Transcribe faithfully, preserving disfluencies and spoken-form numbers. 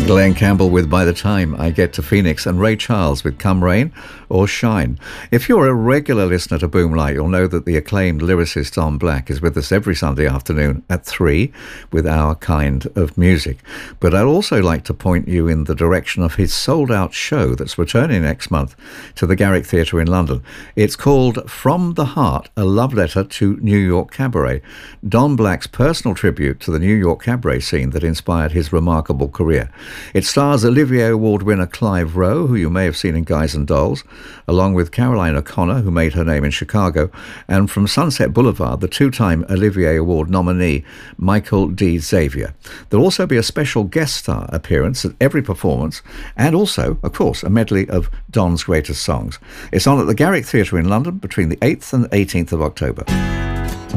Glenn Campbell with By the Time I Get to Phoenix, and Ray Charles with Come Rain or Shine. If you're a regular listener to Boomlight, you'll know that the acclaimed lyricist Don Black is with us every Sunday afternoon at three with our kind of music. But I'd also like to point you in the direction of his sold-out show that's returning next month to the Garrick Theatre in London. It's called From the Heart, a love letter to New York cabaret. Don Black's personal tribute to the New York cabaret scene that inspired his remarkable career. It stars Olivier Award winner Clive Rowe, who you may have seen in Guys and Dolls, along with Caroline O'Connor, who made her name in Chicago, and from Sunset Boulevard, the two-time Olivier Award nominee Michael D. Xavier. There'll also be a special guest star appearance at every performance, and also, of course, a medley of Don's greatest songs. It's on at the Garrick Theatre in London between the eighth and eighteenth of October.